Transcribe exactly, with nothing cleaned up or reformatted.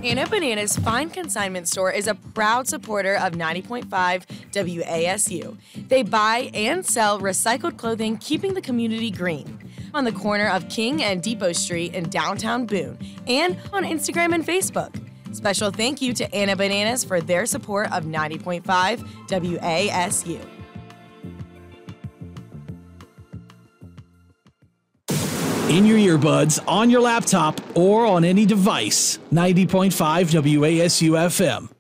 Anna Bananas Fine Consignment Store is a proud supporter of ninety point five W A S U. They buy and sell recycled clothing, keeping the community green. On the corner of King and Depot Street in downtown Boone, and on Instagram and Facebook. Special thank you to Anna Bananas for their support of ninety point five W A S U. In your earbuds, on your laptop, or on any device, ninety point five W A S U F M.